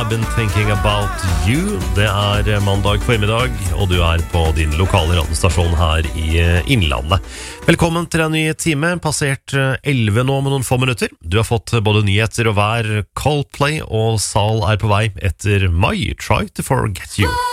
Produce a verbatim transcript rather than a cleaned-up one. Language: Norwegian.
I've been thinking about you. Det er mandag formiddag, og du er på din lokale radiostasjon her i Innlandet. Velkommen til en ny time, passert elleve nå med noen få minutter. Du har fått både nyheter og vær. Coldplay og Sal er på vei etter My Try to Forget You.